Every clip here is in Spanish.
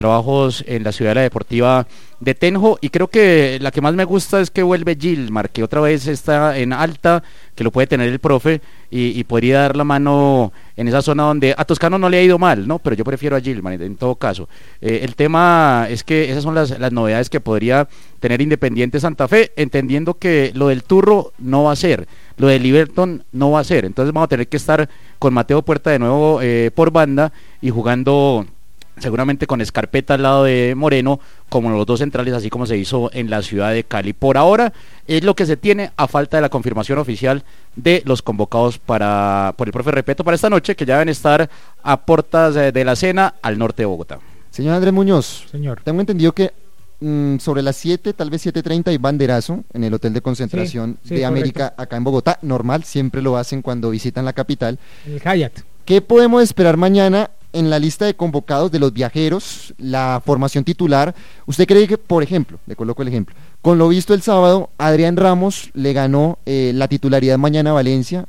trabajos en la Ciudadela Deportiva de Tenjo, y creo que la que más me gusta es que vuelve Gilmar, que otra vez está en alta, que lo puede tener el profe y podría dar la mano en esa zona donde a Toscano no le ha ido mal, ¿no? Pero yo prefiero a Gilmar en todo caso. El tema es que esas son las novedades que podría tener Independiente Santa Fe, entendiendo que lo del Turro no va a ser, lo del Liberton no va a ser, entonces vamos a tener que estar con Mateo Puerta de nuevo por banda y jugando seguramente con Escarpeta al lado de Moreno, como los dos centrales, así como se hizo en la ciudad de Cali. Por ahora es lo que se tiene, a falta de la confirmación oficial de los convocados por el profe Repeto para esta noche, que ya deben estar a puertas de la cena al norte de Bogotá. Señor Andrés Muñoz, señor, tengo entendido que sobre las 7, tal vez 7:30 hay banderazo en el hotel de concentración de América, correcto, acá en Bogotá, normal, siempre lo hacen cuando visitan la capital. El Hyatt. ¿Qué podemos esperar mañana en la lista de convocados de los viajeros, la formación titular? ¿Usted cree que, por ejemplo, le coloco el ejemplo, con lo visto el sábado, Adrián Ramos le ganó la titularidad mañana a Valencia,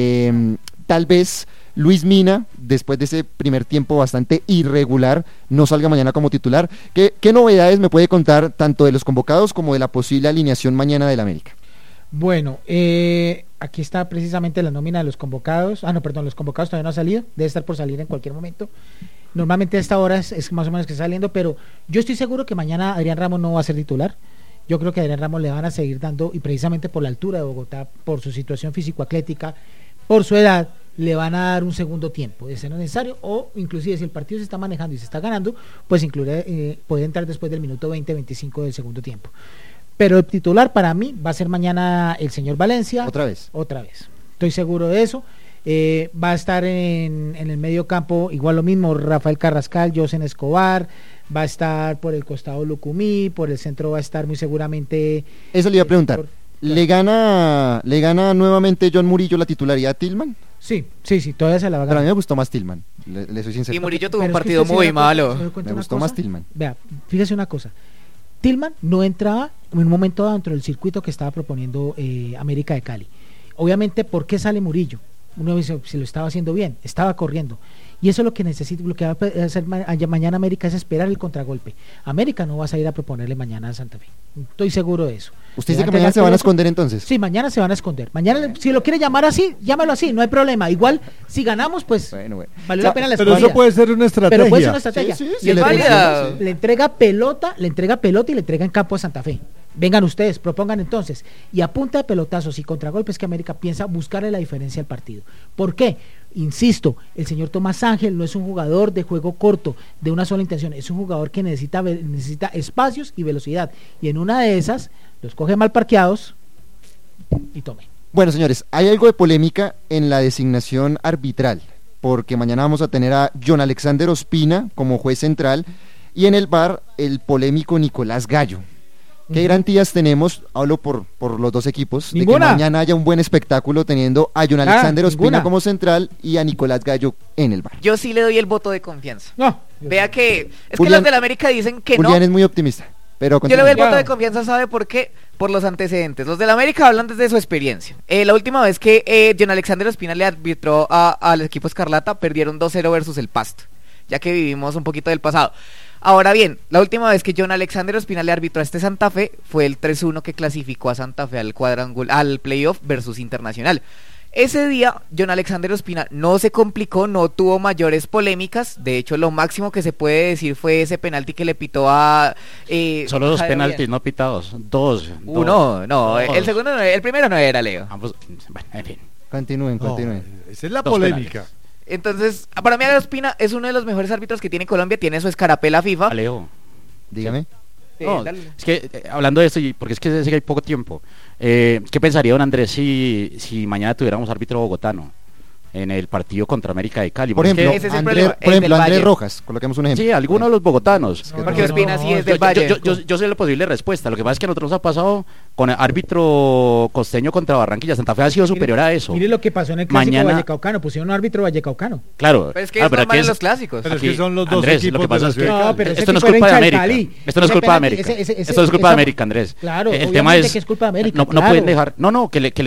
tal vez Luis Mina, después de ese primer tiempo bastante irregular, no salga mañana como titular? ¿Qué novedades me puede contar tanto de los convocados como de la posible alineación mañana del América? Bueno, aquí está precisamente la nómina de los convocados. Los convocados todavía no han salido, debe estar por salir en cualquier momento. Normalmente a esta hora es más o menos que está saliendo, pero yo estoy seguro que mañana Adrián Ramos no va a ser titular. Yo creo que a Adrián Ramos le van a seguir dando, y precisamente por la altura de Bogotá, por su situación físico-atlética, por su edad, le van a dar un segundo tiempo, de ser necesario, o inclusive si el partido se está manejando y se está ganando, pues puede entrar después del minuto 20-25 del segundo tiempo. Pero el titular para mí va a ser mañana el señor Valencia. ¿Otra vez? Otra vez. Estoy seguro de eso. Va a estar en el medio campo igual lo mismo, Rafael Carrascal, Josen Escobar. Va a estar por el costado Lucumí, por el centro va a estar muy seguramente... Eso le iba a preguntar. ¿Le gana nuevamente John Murillo la titularidad a Tillman? Sí, todavía se la va a ganar. Pero a mí me gustó más Tillman, le soy sincero. Y Murillo tuvo un partido muy malo. Me gustó más Tillman. Vea, fíjese una cosa. Tillman no entraba en un momento dado dentro del circuito que estaba proponiendo América de Cali. Obviamente, ¿por qué sale Murillo? Uno dice, si lo estaba haciendo bien, estaba corriendo. Y eso es lo que necesita, lo que va a hacer mañana América es esperar el contragolpe. América no va a salir a proponerle mañana a Santa Fe. Estoy seguro de eso. ¿Usted dice que mañana se van a esconder entonces? Sí, mañana se van a esconder. Mañana, si lo quiere llamar así, llámalo así, no hay problema. Igual, si ganamos, pues bueno. valió la pena la Pero escondida. eso puede ser una estrategia. Pero puede ser una estrategia. Sí, y válida. le entrega pelota y le entrega en campo a Santa Fe. Vengan ustedes, propongan entonces. Y a punta de pelotazos y contragolpes que América piensa buscarle la diferencia al partido. ¿Por qué? Insisto, el señor Tomás Ángel no es un jugador de juego corto, de una sola intención, es un jugador que necesita espacios y velocidad, y en una de esas los coge mal parqueados y tome. Bueno, señores, hay algo de polémica en la designación arbitral, porque mañana vamos a tener a John Alexander Ospina como juez central, y en el VAR el polémico Nicolás Gallo. ¿Qué garantías tenemos, hablo por los dos equipos, ¿Ninguna? de que mañana haya un buen espectáculo teniendo a John Alexander Ospina ninguna. como central y a Nicolás Gallo en el VAR? Yo sí le doy el voto de confianza. No. Vea que es Julián- que los del América dicen que Julián no. es muy optimista, pero Yo le doy el Claro. voto de confianza, ¿sabe por qué? Por los antecedentes. Los del América hablan desde su experiencia. La última vez que John Alexander Ospina le arbitró al equipo Escarlata, perdieron 2-0 versus el Pasto, ya que vivimos un poquito del pasado. Ahora bien, la última vez que John Alexander Ospina le arbitró a este Santa Fe fue el 3-1 que clasificó a Santa Fe al playoff versus Internacional. Ese día, John Alexander Ospina no se complicó, no tuvo mayores polémicas. De hecho, lo máximo que se puede decir fue ese penalti que le pitó a... Solo 2 Javier. penaltis no pitados, dos. Uno, no, dos. el segundo no, el primero no era, Leo. Ambos, bueno, en fin. Continúen. Esa es la Dos polémica. penales. Entonces, para mí Ospina es uno de los mejores árbitros que tiene Colombia, tiene su escarapela FIFA. Alejo. Dígame. No, Dale. es que hablando de esto, porque es que sé que hay poco tiempo, ¿qué pensaría don Andrés si mañana tuviéramos árbitro bogotano en el partido contra América de Cali? Por Porque ejemplo, ese es el Andrés, problema, por el ejemplo, del Andrés Valle. Rojas, coloquemos un ejemplo. sí, algunos de los bogotanos. Porque Ospina sí es del Valle. Yo sé la posible respuesta. Lo que pasa es que a nosotros nos ha pasado con el árbitro costeño contra Barranquilla. Santa Fe ha sido superior a eso. Mire lo que pasó en el clásico Mañana- Vallecaucano, pusieron un árbitro Vallecaucano. Claro. Pero es que es pero normal aquí en los clásicos. Pero es aquí, que son los dos Andrés, lo equipos que pasa de es la que ciudad. No, pero ese esto no es tipo era culpa de hincha del América. Cali. Esto no es Ese culpa de penalti, América. ese- Esto no es culpa de esa- América, Andrés. Claro, El tema obviamente es que es culpa de América, no claro. pueden dejar,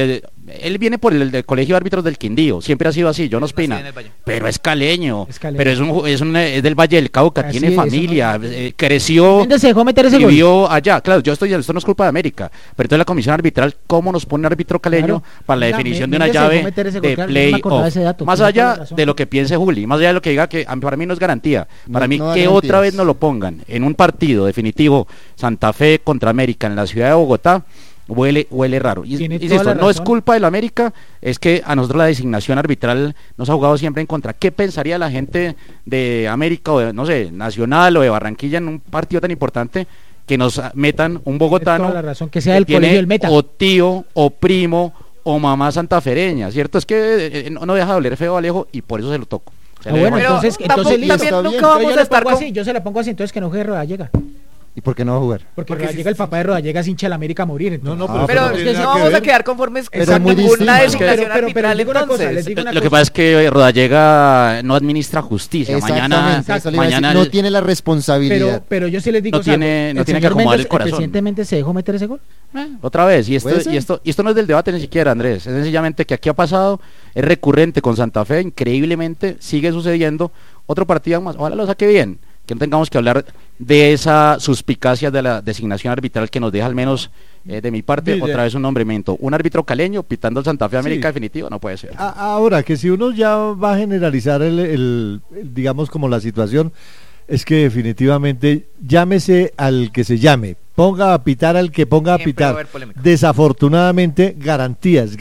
él viene por el del Colegio de Árbitros del Quindío, siempre ha sido así, John Nacido en Ospina, el Valle. pero es caleño, Es caleño. pero es del Valle del Cauca, Así tiene es, familia, eso no- creció, ¿Dónde se dejó meter ese gol? vivió allá, claro, esto no es culpa de América, pero entonces la comisión arbitral, ¿cómo nos pone un árbitro caleño Claro. para la Mira, definición de una Méndez se dejó llave meter ese gol, de claro, yo no me acordaba de ese play-off? dato, Más tiene toda la allá razón. de lo que piense Juli, más allá de lo que diga que para mí no es garantía, para No- mí no da que garantías. otra vez nos lo pongan en un partido definitivo, Santa Fe contra América en la ciudad de Bogotá, huele raro. Y Tiene toda insisto, la no es razón. culpa del América, es que a nosotros la designación arbitral nos ha jugado siempre en contra. ¿Qué pensaría la gente de América o de, no sé, Nacional o de Barranquilla en un partido tan importante que nos metan un bogotano Toda la razón, que sea del tiene colegio del Meta. o tío o primo o mamá santafereña, ¿cierto? Es que no deja de oler feo Alejo y por eso se lo toco. Se Ah, le bueno, dejo- entonces tampoco- listo. también Está nunca bien. vamos yo a le estar pongo con... así, yo se la pongo así, entonces que no juegue Rodallega. ¿Y por qué no va a jugar? Porque Porque Rodallega, el papá de Rodallega es hincha de la América a morir. No, entonces. no, Pero no tiene no nada que vamos a ver. quedar conformes Pero con es muy ninguna distinto. designación pero arbitral, les digo una cosa, entonces. les digo una Lo que pasa es que Rodallega no administra justicia. Mañana, Exactamente, eso le iba a decir, mañana no el- tiene la responsabilidad. pero yo sí les digo No tiene- no tiene que señor acomodar Méndez, el corazón. Recientemente se dejó meter ese gol. Otra vez, y ¿Puede ser? esto no es del debate ni siquiera, Andrés, es sencillamente que aquí ha pasado, es recurrente con Santa Fe, increíblemente sigue sucediendo, otro partido más, ojalá lo saque bien, que no tengamos que hablar de esa suspicacia de la designación arbitral que nos deja al menos de mi parte, Sí, ya. otra vez un nombramiento, un árbitro caleño pitando el Santa Fe América Sí. definitivo, no puede ser. Ahora, que si uno ya va a generalizar digamos, como la situación, es que definitivamente llámese al que se llame, ponga a pitar al que ponga a Siempre va a pitar. haber polémica. Desafortunadamente, garantías,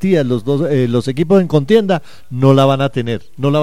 los equipos en contienda no la van a tener.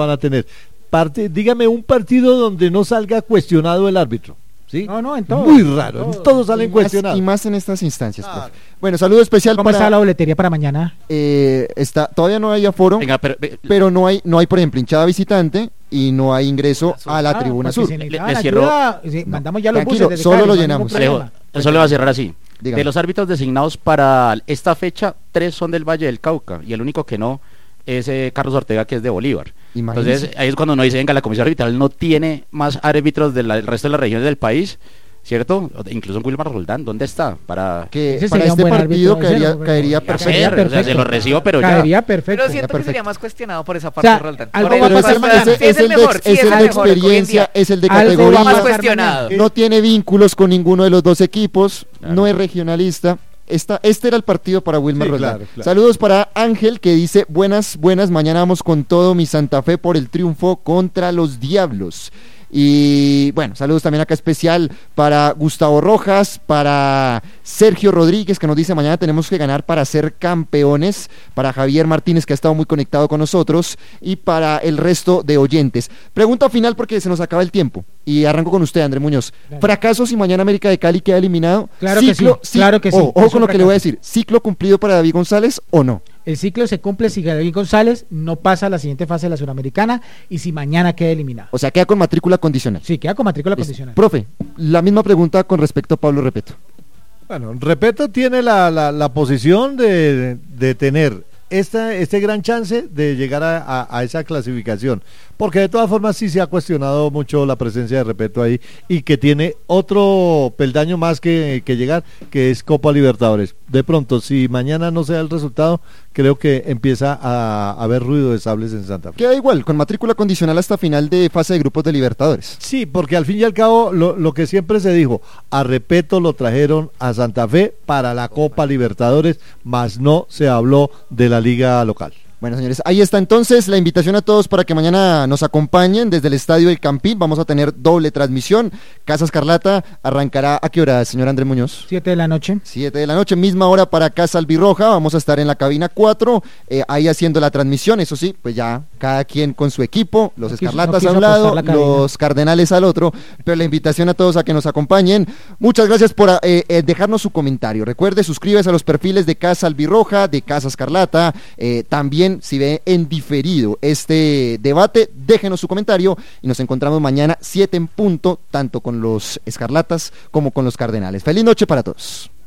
Dígame un partido donde no salga cuestionado el árbitro. ¿Sí? No, en todo. Muy raro, en todos salen cuestionados. Y más en estas instancias, Ah. profe. Bueno, saludo especial ¿Cómo está la para... boletería para mañana? Todavía no hay aforo, Venga, pero no hay, por ejemplo, hinchada visitante y no hay ingreso a la tribuna porque sur. si necesitaban Le cierro- ayuda, sí, mandamos ya los Tranquilo, buses desde solo Cali, lo no hay llenamos. ningún Alejo, problema. eso le va a cerrar así. Dígame. De los árbitros designados para esta fecha, 3 son del Valle del Cauca y el único que no es Carlos Ortega, que es de Bolívar. Imagínese. Entonces ahí es cuando uno dice, venga, la comisión arbitral no tiene más árbitros del resto de las regiones del país, ¿cierto? Incluso en Wilmar Roldán, ¿dónde está? Para Que Ese para sería un este buen partido árbitro, ese caería, no, caería ya perfecto. sería o sea, perfecto. se lo recibo, pero Caería ya. perfecto. Pero siento que perfecto. sería más cuestionado por esa parte, sea, Roldán. algo Por va a Pero eso, pasar pues, mañana. sí, es el mejor, sí, es el de mejor hoy en día. experiencia, es el de Algo va a categoría, más pasar cuestionado. mañana. no tiene vínculos con ninguno de los dos equipos, Claro. no es regionalista. Este era el partido para Wilmar Sí, Roldán. claro, claro. Saludos para Ángel, que dice: buenas, mañana vamos con todo mi Santa Fe por el triunfo contra los Diablos. Y bueno, saludos también acá especial para Gustavo Rojas, para Sergio Rodríguez, que nos dice: mañana tenemos que ganar para ser campeones, para Javier Martínez, que ha estado muy conectado con nosotros, y para el resto de oyentes. Pregunta final porque se nos acaba el tiempo, y arranco con usted, André Muñoz. Claro. ¿Fracaso si mañana América de Cali queda eliminado? Claro que sí, claro que sí, Ojo es con un lo que le voy a fracaso. decir, ¿ciclo cumplido para David González o no? El ciclo se cumple si David González no pasa a la siguiente fase de la Suramericana y si mañana queda eliminado. O sea, queda con matrícula condicional. Sí, queda con matrícula Listo. condicional. Profe, la misma pregunta con respecto a Pablo Repeto. Bueno, Repeto tiene la posición de tener este gran chance de llegar a esa clasificación, porque de todas formas sí se ha cuestionado mucho la presencia de Repeto ahí y que tiene otro peldaño más que llegar, que es Copa Libertadores. De pronto, si mañana no se da el resultado, creo que empieza a haber ruido de sables en Santa Fe. Queda igual, con matrícula condicional hasta final de fase de grupos de Libertadores. Sí, porque al fin y al cabo lo que siempre se dijo, a Repeto lo trajeron a Santa Fe para la Copa Libertadores, más no se habló de la liga local. Bueno, señores, ahí está entonces la invitación a todos para que mañana nos acompañen desde el Estadio del Campín. Vamos a tener doble transmisión. Casa Escarlata arrancará ¿a qué hora, señor André Muñoz? 7 de la noche. 7 de la noche, misma hora para Casa Albirroja. Vamos a estar en la cabina 4, ahí haciendo la transmisión. Eso sí, pues ya cada quien con su equipo. Los No quiso- Escarlatas no quiso a un lado, apostar la cabina. los Cardenales al otro. Pero la invitación a todos a que nos acompañen. Muchas gracias por dejarnos su comentario. Recuerde, suscríbase a los perfiles de Casa Albirroja, de Casa Escarlata. También, si ve en diferido este debate, déjenos su comentario y nos encontramos mañana 7 en punto, tanto con los Escarlatas como con los Cardenales. Feliz noche para todos.